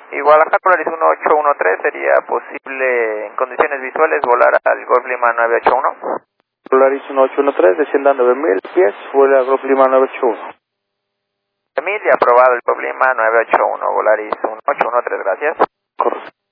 Y Guadalajara Polaris 1813, ¿sería posible en condiciones visuales volar al Golf Lima 981? Polaris 1813, descienda a 9000 pies, vuela al Golf Lima 981. 9000 y aprobado el Golf Lima 981, Polaris 1813, gracias. Correcto.